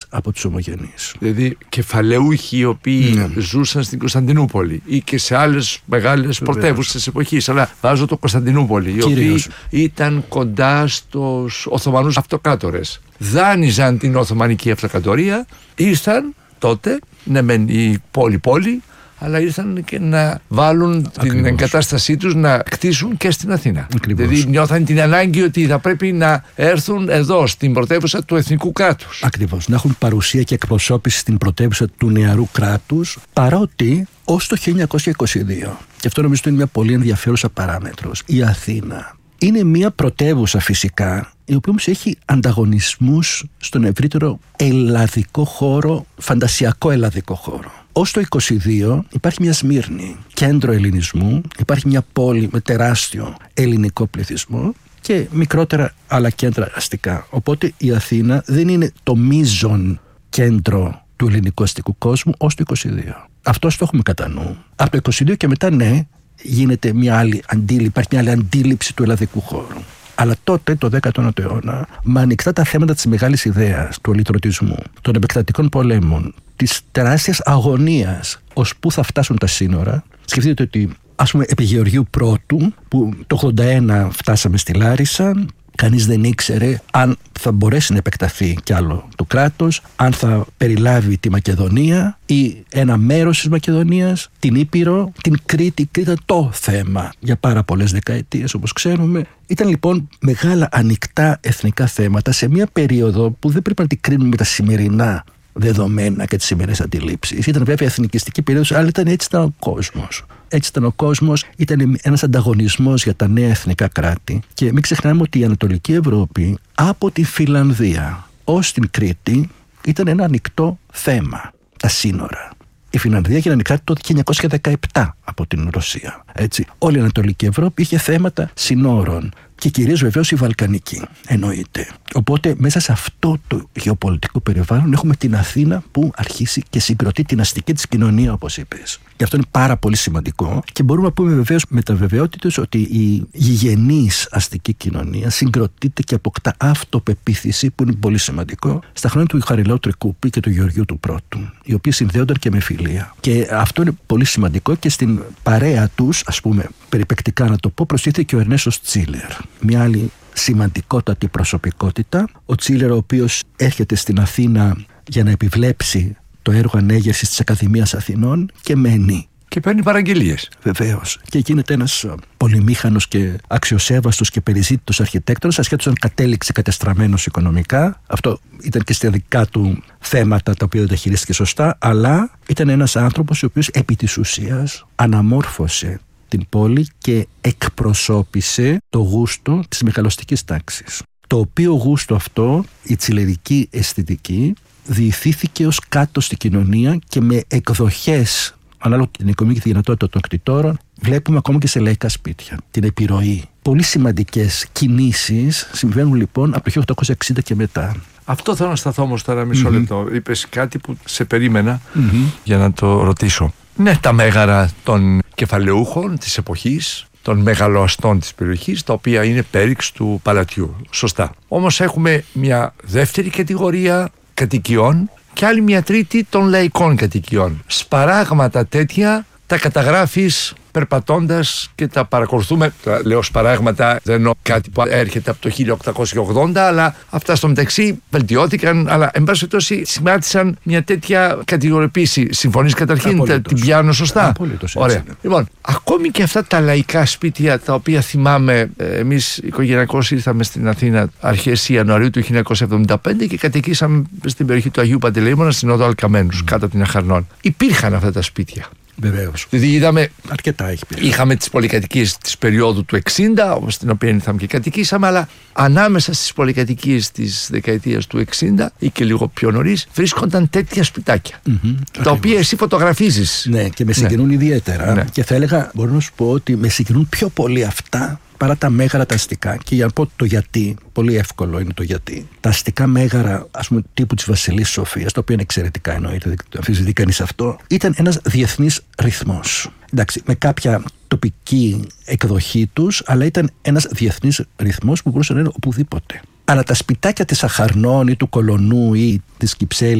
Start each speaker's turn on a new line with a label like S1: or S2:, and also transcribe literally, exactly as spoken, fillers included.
S1: από τους ομογενείς.
S2: Δηλαδή κεφαλαιούχοι οι οποίοι ναι. ζούσαν στην Κωνσταντινούπολη ή και σε άλλες μεγάλες πρωτεύουσες της εποχής, αλλά βάζω το Κωνσταντινούπολη, οι οποίοι ήταν κοντά στους Οθωμανούς αυτοκράτορες, δάνειζαν την Οθωμανική Αυτοκρατορία, ήρθαν τότε, ναι μεν η πόλη-πόλη, αλλά ήρθαν και να βάλουν Ακριβώς. την εγκατάστασή τους να κτίσουν και στην Αθήνα. Ακριβώς. Δηλαδή νιώθαν την ανάγκη ότι θα πρέπει να έρθουν εδώ στην πρωτεύουσα του εθνικού κράτους.
S1: Ακριβώς, να έχουν παρουσία και εκπροσώπηση στην πρωτεύουσα του νεαρού κράτους, παρότι ως το χίλια εννιακόσια είκοσι δύο, και αυτό νομίζω είναι μια πολύ ενδιαφέρουσα παράμετρος, η Αθήνα είναι μια πρωτεύουσα φυσικά, η οποία όμως έχει ανταγωνισμούς στον ευρύτερο ελλαδικό χώρο, φαντασιακό ελλαδικό χώρο. Ως το είκοσι δύο υπάρχει μια Σμύρνη, κέντρο ελληνισμού, υπάρχει μια πόλη με τεράστιο ελληνικό πληθυσμό και μικρότερα άλλα κέντρα αστικά. Οπότε η Αθήνα δεν είναι το μείζον κέντρο του ελληνικού αστικού κόσμου ως το είκοσι δύο. Αυτό το έχουμε κατά νου. Από το είκοσι δύο και μετά, ναι, γίνεται μια άλλη αντίληψη, υπάρχει μια άλλη αντίληψη του ελλαδικού χώρου. Αλλά τότε, το δέκατο ένατο αιώνα, με ανοιχτά τα θέματα της μεγάλης ιδέας, του ολιτρωτισμού, των επεκτατικών πολέμων, της τεράστιας αγωνίας ως πού θα φτάσουν τα σύνορα. Σκεφτείτε ότι, ας πούμε, επί Γεωργίου Πρώτου, που το ογδόντα ένα φτάσαμε στη Λάρισα, κανείς δεν ήξερε αν θα μπορέσει να επεκταθεί κι άλλο το κράτος, αν θα περιλάβει τη Μακεδονία ή ένα μέρος της Μακεδονίας, την Ήπειρο, την Κρήτη. Κρήτη ήταν το θέμα για πάρα πολλές δεκαετίες, όπως ξέρουμε. Ήταν λοιπόν μεγάλα ανοιχτά εθνικά θέματα σε μια περίοδο που δεν πρέπει να την κρίνουμε με τα σημερινά δεδομένα και τις σημερινές αντιλήψεις. Ήταν βέβαια εθνικιστική περίοδος, αλλά ήταν έτσι ήταν ο κόσμος. Έτσι ήταν ο κόσμος, ήταν ένας ανταγωνισμός για τα νέα εθνικά κράτη. Και μην ξεχνάμε ότι η Ανατολική Ευρώπη από τη Φινλανδία ως την Κρήτη ήταν ένα ανοιχτό θέμα, τα σύνορα. Η Φινλανδία έγινε ανοιχτά το χίλια εννιακόσια δεκαεπτά από την Ρωσία. Έτσι. Όλη η Ανατολική Ευρώπη είχε θέματα συνόρων. Και κυρίως βεβαίως η Βαλκανική, εννοείται. Οπότε μέσα σε αυτό το γεωπολιτικό περιβάλλον έχουμε την Αθήνα που αρχίσει και συγκροτεί την αστική της κοινωνία, όπως είπες. Και αυτό είναι πάρα πολύ σημαντικό. Και μπορούμε να πούμε βεβαίως με τα βεβαιότητες ότι η γηγενής αστική κοινωνία συγκροτείται και αποκτά αυτοπεποίθηση, που είναι πολύ σημαντικό, στα χρόνια του Χαριλάου Τρικούπη και του Γεωργίου του Πρώτου, οι οποίοι συνδέονταν και με φιλία. Και αυτό είναι πολύ σημαντικό και στην παρέα τους, ας πούμε, περιπεκτικά να το πω, προσήλθε και ο Ερνέστος Τσίλερ. Μια άλλη σημαντικότατη προσωπικότητα, ο Τσίλερ, ο οποίος έρχεται στην Αθήνα για να επιβλέψει το έργο ανέγερσης της Ακαδημίας Αθηνών και μένει.
S2: Και παίρνει παραγγελίες.
S1: Βεβαίως. Και γίνεται ένας πολυμήχανος και αξιοσέβαστος και περιζήτητος αρχιτέκτονας, ασχέτως αν κατέληξε κατεστραμμένος οικονομικά. Αυτό ήταν και στα δικά του θέματα, τα οποία δεν τα χειρίστηκε σωστά, αλλά ήταν ένας άνθρωπος ο οποίος επί της ουσίας αναμόρφωσε την πόλη και εκπροσώπησε το γούστο της μεγαλοστικής τάξης. Το οποίο γούστο αυτό, η τσιλερική αισθητική, διηθήθηκε ως κάτω στην κοινωνία και με εκδοχές, ανάλογα την οικονομική δυνατότητα των κτητόρων, βλέπουμε ακόμα και σε λαϊκά σπίτια την επιρροή. Πολύ σημαντικές κινήσεις συμβαίνουν λοιπόν από το χίλια οκτακόσια εξήντα και μετά.
S2: Αυτό θέλω να σταθώ όμως τώρα μισό mm-hmm. λεπτό. Είπες κάτι που σε περίμενα mm-hmm. για να το ρωτήσω. Ναι, τα μέγαρα των κεφαλαιούχων της εποχής, των μεγαλοαστών της περιοχής, τα οποία είναι πέριξ του παλατιού. Σωστά. Όμως έχουμε μια δεύτερη κατηγορία κατοικιών και άλλη μια τρίτη των λαϊκών κατοικιών. Σπαράγματα τέτοια τα καταγράφεις περπατώντας και τα παρακολουθούμε. Τα λέω σπαράγματα, δεν εννοώ κάτι που έρχεται από το χίλια οκτακόσια ογδόντα, αλλά αυτά στο μεταξύ βελτιώθηκαν, αλλά εν πάση περιπτώσει σημάτισαν μια τέτοια κατηγοριοποίηση. Συμφωνείς καταρχήν, τα, την πιάνω σωστά?
S1: Απολύτως.
S2: Ωραία. Λοιπόν, ακόμη και αυτά τα λαϊκά σπίτια, τα οποία θυμάμαι, εμείς οικογενειακώς ήρθαμε στην Αθήνα αρχές Ιανουαρίου του χίλια εννιακόσια εβδομήντα πέντε και κατοικήσαμε στην περιοχή του Αγίου Παντελεήμωνα, στην οδό Αλκαμένους, mm. κάτω από την Αχαρνών. Υπήρχαν αυτά τα σπίτια.
S1: Βεβαίως.
S2: Δηλαδή είδαμε,
S1: αρκετά έχει πει.
S2: Είχαμε τις πολυκατοικίες της περίοδου του εξήντα, όπως την οποία ήρθαμε και κατοικήσαμε, αλλά ανάμεσα στις πολυκατοικίες της δεκαετίας του εξήντα ή και λίγο πιο νωρίς βρίσκονταν τέτοια σπιτάκια. Mm-hmm, τα οποία εσύ φωτογραφίζεις.
S1: Ναι, και με συγκινούν ναι. ιδιαίτερα. Ναι. Και θα έλεγα, μπορώ να σου πω ότι με συγκινούν πιο πολύ αυτά παρά τα μέγαρα τα αστικά. Και για να πω το γιατί, πολύ εύκολο είναι το γιατί. Τα αστικά μέγαρα, ας πούμε, τύπου της Βασιλής Σοφίας, το οποίο είναι εξαιρετικά εννοείται, δεν αμφισβητεί κανείς αυτό, ήταν ένας διεθνής ρυθμός. Εντάξει, με κάποια τοπική εκδοχή τους, αλλά ήταν ένας διεθνής ρυθμός που μπορούσε να είναι οπουδήποτε. Αλλά τα σπιτάκια της Αχαρνών ή του Κολονού ή της Κυψέλης